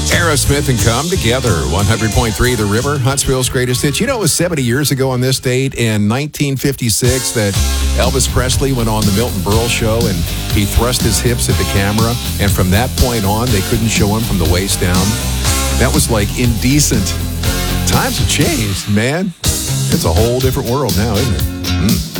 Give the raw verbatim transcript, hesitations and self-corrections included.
Aerosmith and Come Together, one hundred point three The River, Huntsville's greatest hits. You know, it was seventy years ago on this date in nineteen fifty-six that Elvis Presley went on the Milton Berle show and he thrust his hips at the camera. And from that point on, they couldn't show him from the waist down. That was like indecent. Times have changed, man. It's a whole different world now, isn't it? Mm.